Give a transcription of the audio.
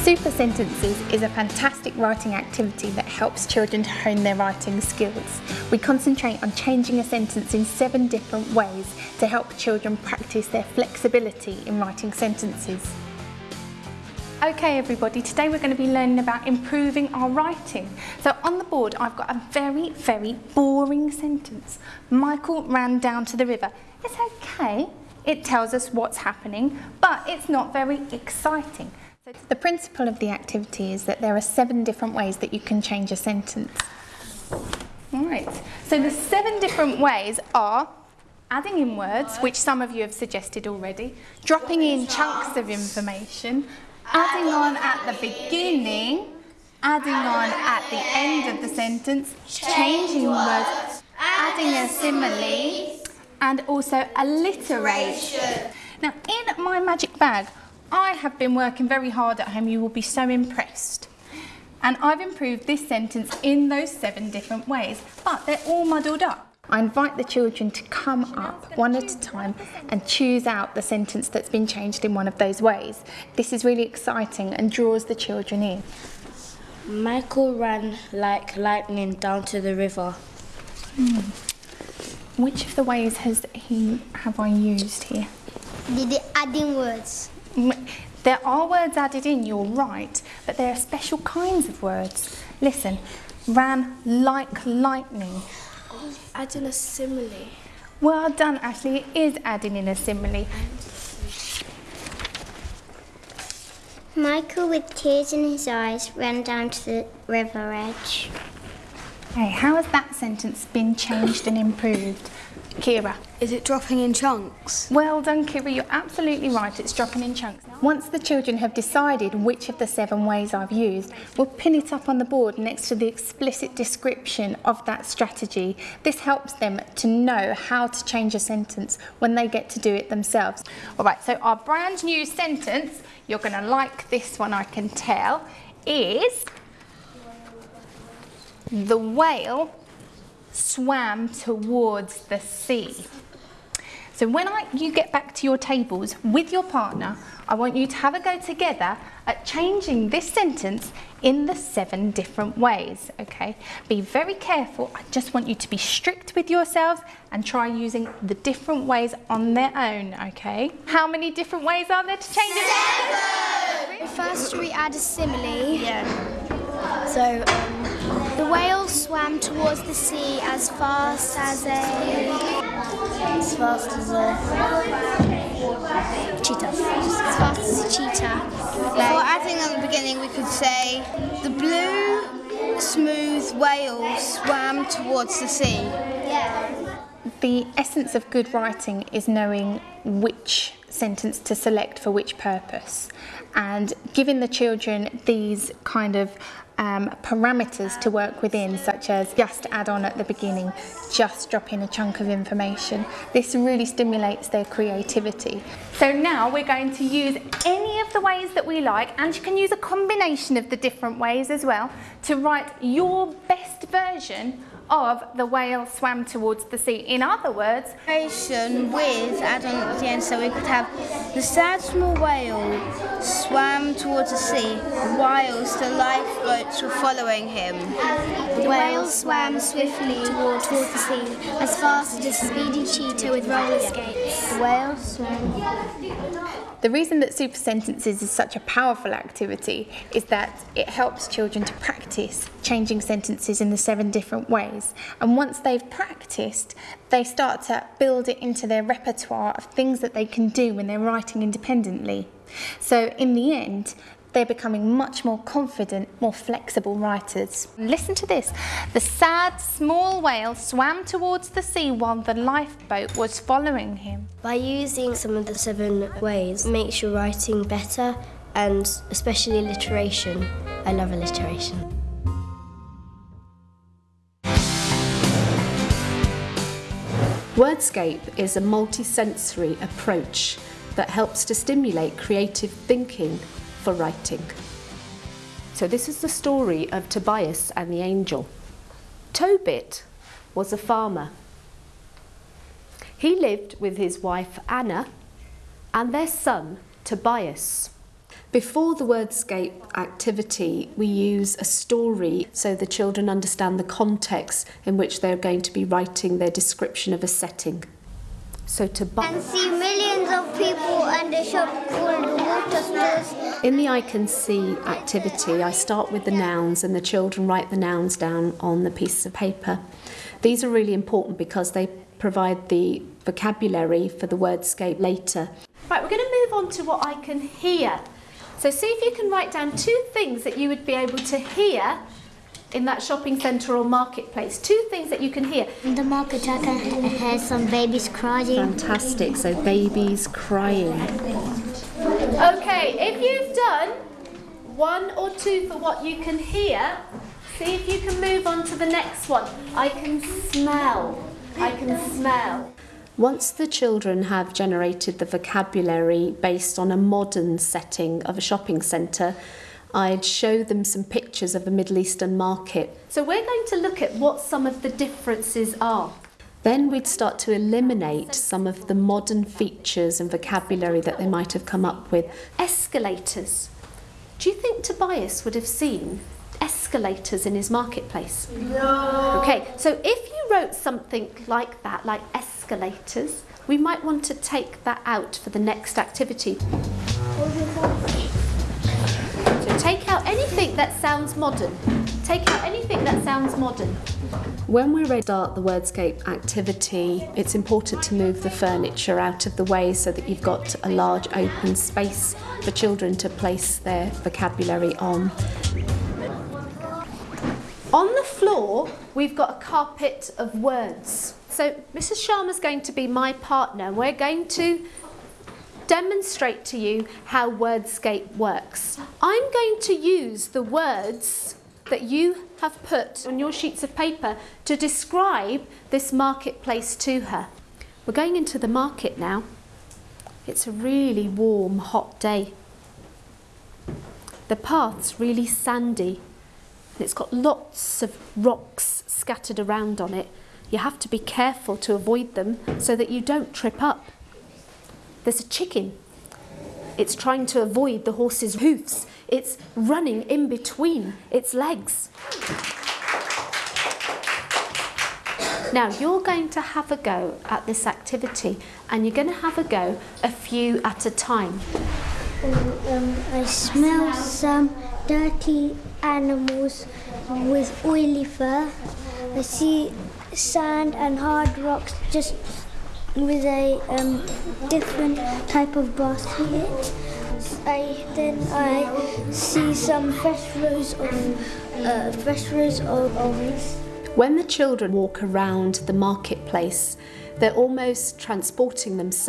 Super Sentences is a fantastic writing activity that helps children to hone their writing skills. We concentrate on changing a sentence in 7 different ways to help children practice their flexibility in writing sentences. Okay everybody, today we're going to be learning about improving our writing. So on the board I've got a very boring sentence. Michael ran down to the river. It's okay, it tells us what's happening, but it's not very exciting. The principle of the activity is that there are 7 different ways that you can change a sentence. Alright, so the 7 different ways are adding in words, which some of you have suggested already, dropping in chunks of information, adding on at the beginning, adding on at the end of the sentence, changing words, adding a simile, and also alliteration. Now in my magic bag, I have been working very hard at home, you will be so impressed. And I've improved this sentence in those 7 different ways, but they're all muddled up. I invite the children to come up one at a time and choose out the sentence that's been changed in one of those ways. This is really exciting and draws the children in. Michael ran like lightning down to the river. Which of the ways have I used here? The adding words. There are words added in, you're right, but there are special kinds of words. Listen, ran like lightning. Adding a simile. Well done, Ashley, it is adding in a simile. Michael, with tears in his eyes, ran down to the river edge. Hey, how has that sentence been changed and improved? Kira. Is it dropping in chunks? Well done, Kira, you're absolutely right, it's dropping in chunks. Once the children have decided which of the 7 ways I've used, we'll pin it up on the board next to the explicit description of that strategy. This helps them to know how to change a sentence when they get to do it themselves. All right, so our brand new sentence, you're going to like this one, I can tell, is the whale swam towards the sea. So when you get back to your tables with your partner, I want you to have a go together at changing this sentence in the 7 different ways, okay? Be very careful, I just want you to be strict with yourselves and try using the different ways on their own, okay? How many different ways are there to change it? 7! First we add a simile. Yeah. So, the whale swam towards the sea as fast as a cheetah. As fast as a cheetah. For adding on the beginning, we could say, the blue, smooth whale swam towards the sea. Yeah. The essence of good writing is knowing which sentence to select for which purpose, and giving the children these kind of parameters to work within, such as just add on at the beginning, just drop in a chunk of information. This really stimulates their creativity. So now we're going to use any of the ways that we like, and you can use a combination of the different ways as well to write your best version of the whale swam towards the sea. In other words, With add on at the end, so we could have the sad small whale swam towards the sea whilst the lifeboats were following him. The whale swam swiftly towards the sea as fast as a speedy cheetah with roller skates. The whale swam. the reason that Super Sentences is such a powerful activity is that it helps children to practice changing sentences in the 7 different ways. And once they've practiced, they start to build it into their repertoire of things that they can do when they're writing independently. So in the end, they're becoming much more confident, more flexible writers. Listen to this. The sad small whale swam towards the sea while the lifeboat was following him. By using some of the 7 ways, it makes your writing better, and especially alliteration. I love alliteration. Wordscape is a multi-sensory approach that helps to stimulate creative thinking for writing. So this is the story of Tobias and the angel. Tobit was a farmer. He lived with his wife Anna and their son Tobias. Before the wordscape activity, we use a story so the children understand the context in which they're going to be writing their description of a setting. So And see millions of people and a shop called Water Stores. In the I Can See activity, I start with the nouns and the children write the nouns down on the piece of paper. These are really important because they provide the vocabulary for the wordscape later. Right, we're going to move on to what I can hear. So see if you can write down 2 things that you would be able to hear in that shopping centre or marketplace. 2 things that you can hear. In the market I can hear some babies crying. Fantastic, so babies crying. Okay, if you've done 1 or 2 for what you can hear, see if you can move on to the next one. I can smell. I can smell. Once the children have generated the vocabulary based on a modern setting of a shopping centre, I'd show them some pictures of a Middle Eastern market. So we're going to look at what some of the differences are. Then we'd start to eliminate some of the modern features and vocabulary that they might have come up with. Escalators. Do you think Tobias would have seen escalators in his marketplace? No. Okay, so if you wrote something like that, like escalators, we might want to take that out for the next activity. So take out anything that sounds modern. Take out anything that sounds modern. When we're ready to start the wordscape activity, it's important to move the furniture out of the way so that you've got a large open space for children to place their vocabulary on. On the floor, we've got a carpet of words. So Mrs. Sharma's going to be my partner. We're going to demonstrate to you how wordscape works. I'm going to use the words that you have put on your sheets of paper to describe this marketplace to her. We're going into the market now. It's a really warm, hot day. The path's really sandy. It's got lots of rocks scattered around on it. You have to be careful to avoid them so that you don't trip up. There's a chicken. It's trying to avoid the horse's hoofs. It's running in between its legs. Now you're going to have a go at this activity and you're going to have a go a few at a time. I smell some dirty animals with oily fur. I see sand and hard rocks just with a different type of basket. Then I see some fresh rows of olives. When the children walk around the marketplace, they're almost transporting themselves